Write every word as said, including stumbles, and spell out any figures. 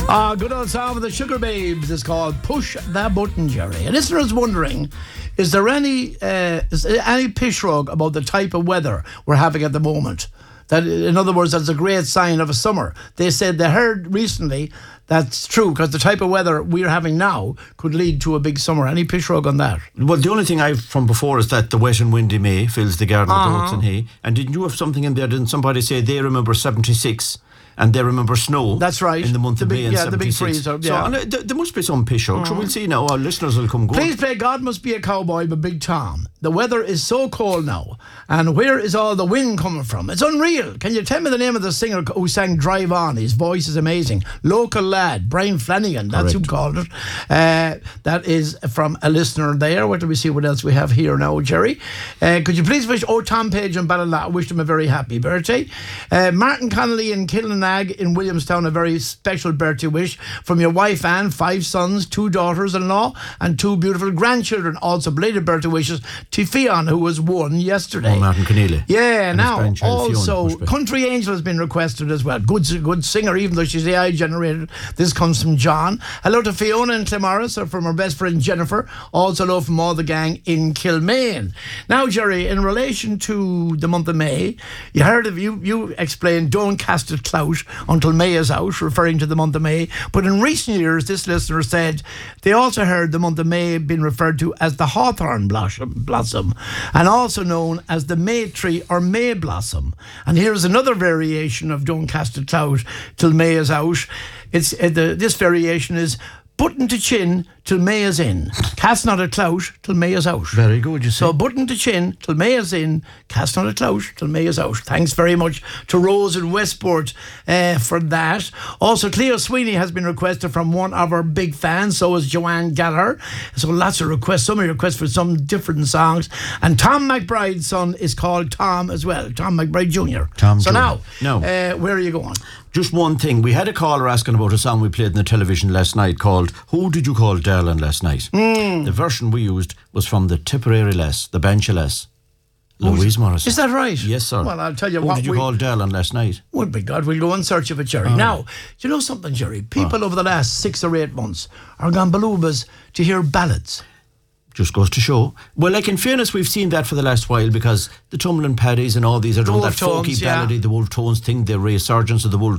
Ah, good old song of the Sugar Babes is called Push That Button, Jerry. And listeners wondering, is there any uh, is there any pish rug about the type of weather we're having at the moment? That, in other words, that's a great sign of a summer. They said they heard recently that's true, because the type of weather we're having now could lead to a big summer. Any pish rug on that? Well, the only thing I've from before is that the wet and windy May fills the garden Uh-huh. with oats and hay. And didn't you have something in there? Didn't somebody say they remember seventy-six? And they remember snow. That's right. In the month the of big, May and yeah, seventy-six. the big freezer. Yeah. So and, uh, th- there must be some pish rug. So we'll see now. Our listeners will come good. Please play God Must Be a Cowboy by Big Tom. The weather is so cold now. And where is all the wind coming from? It's unreal. Can you tell me the name of the singer who sang Drive On? His voice is amazing. Local lad, Brian Flanagan. That's Correct. who called it. Uh, that is from a listener there. What do we see? What else we have here now, Jerry? Uh, could you please wish oh, Tom Page and Ballala, wish them a very happy birthday. Uh, Martin Connolly in Killinag in Williamstown, a very special birthday wish from your wife Anne, five sons, two daughters-in-law and two beautiful grandchildren. Also belated birthday wishes to Fionn, who was one yesterday. Oh, Martin Keneally. Yeah, And now his grandchild, Fionn, also must be. Country Angel has been requested as well. Good good singer, even though she's A I generated. This comes from John. Hello to Fiona and Clamaris, or from her best friend Jennifer. Also hello from all the gang in Kilmaine. Now, Jerry, in relation to the month of May, you heard of you you explained don't cast it clout until May is out, referring to the month of May. But in recent years, this listener said they also heard the month of May being referred to as the hawthorn blossom, blossom and also known as the May tree or May blossom. And here's another variation of don't cast it clout till May is out. It's uh, the, this variation is button to chin till May is in. Cast not a clout till May is out. Very good, you see. So button to chin till May is in. Cast not a clout till May is out. Thanks very much to Rose in Westport uh, for that. Also, Cleo Sweeney has been requested from one of our big fans. So is Joanne Gallagher. So lots of requests. Some requests for some different songs. And Tom McBride's son is called Tom as well. Tom McBride Junior Tom So Junior now, No. Uh, where are you going? Just one thing. We had a caller asking about a song we played on the television last night called Who Did You Call Darlin' Last Night? Mm. The version we used was from the Tipperary Lass, the Banshee Lass, Louise Morrison. Is that right? Yes, sir. Well, I'll tell you Who what. did you we, call Darlin' last night? Well, by God, we'll go in search of it, Jerry. Now, do you know something, Jerry? People over the last six or eight months are gone balubas to hear ballads. Just goes to show. Well, like in fairness, we've seen that for the last while because the Tumblin' Paddies and all these are doing Wolf that folky Tones, yeah. ballady, the Wolf Tones thing, the resurgence of the Wolf